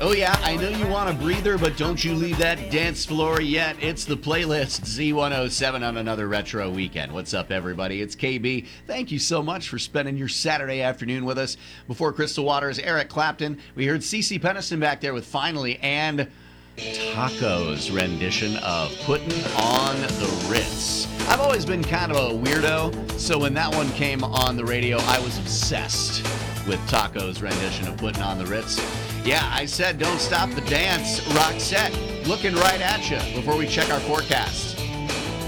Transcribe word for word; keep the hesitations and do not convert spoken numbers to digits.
Oh yeah, I know you want a breather, but don't you leave that dance floor yet. It's the playlist Z one oh seven on another retro weekend. What's up, everybody? It's K B. Thank you so much for spending your Saturday afternoon with us. Before Crystal Waters, Eric Clapton. We heard CeCe Peniston back there with Finally, and Taco's rendition of Puttin' on the Ritz. I've always been kind of a weirdo, so when that one came on the radio, I was obsessed with Taco's rendition of Puttin' on the Ritz. Yeah, I said don't stop the dance. Roxette looking right at you before we check our forecast.